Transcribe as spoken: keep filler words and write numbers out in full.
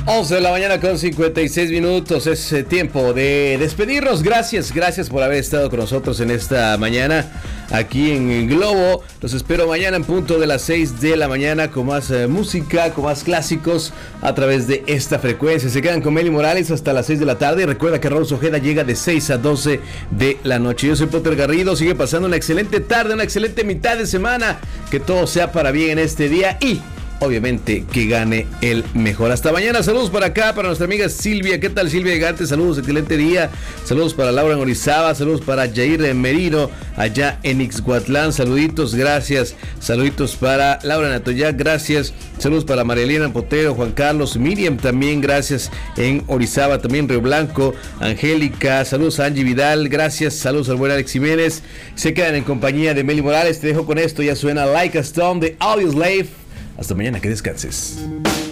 once de la mañana con cincuenta y seis minutos. Es eh, tiempo de despedirnos. Gracias, gracias por haber estado con nosotros en esta mañana aquí en Globo. Los espero mañana en punto de las seis de la mañana con más eh, música, con más clásicos a través de esta frecuencia. Se quedan con Meli Morales hasta las seis de la tarde. Y recuerda que Raúl Ojeda llega de seis a doce de la noche. Yo soy Potter Garrido. Sigue pasando una excelente tarde, una excelente mitad de semana. Que todo sea para bien en este día y obviamente que gane el mejor. Hasta mañana. Saludos para acá, para nuestra amiga Silvia. ¿Qué tal, Silvia Gigante? Saludos, excelente día. Saludos para Laura en Orizaba. Saludos para Jair Merino allá en Ixhuatlán. Saluditos, gracias. Saluditos para Laura Natoyac, gracias. Saludos para Marielena Potero, Juan Carlos, Miriam también, gracias en Orizaba, también Río Blanco, Angélica. Saludos a Angie Vidal, gracias. Saludos al buen Alex Jiménez. Se quedan en compañía de Meli Morales. Te dejo con esto. Ya suena Like a Stone de Audioslave. Hasta mañana, que descanses.